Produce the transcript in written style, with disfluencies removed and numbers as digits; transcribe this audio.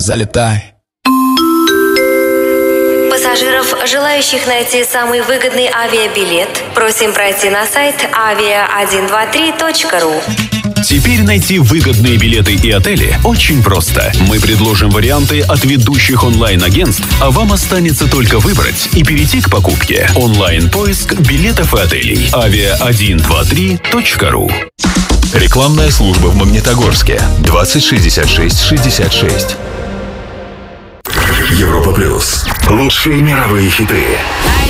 залетай. Пассажиров, желающих найти самый выгодный авиабилет, просим пройти на сайт avia123.ru. Теперь найти выгодные билеты и отели очень просто. Мы предложим варианты от ведущих онлайн-агентств, а вам останется только выбрать и перейти к покупке. Онлайн-поиск билетов и отелей. avia123.ru. Рекламная служба в Магнитогорске. 206666. Европа плюс. Лучшие мировые хиты.